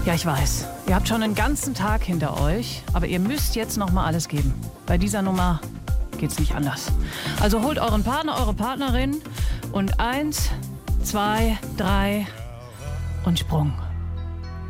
Ja, ich weiß. Ihr habt schon einen ganzen Tag hinter euch, aber ihr müsst jetzt noch mal alles geben. Bei dieser Nummer geht's nicht anders. Also holt euren Partner, eure Partnerin und 1, 2, 3 und Sprung.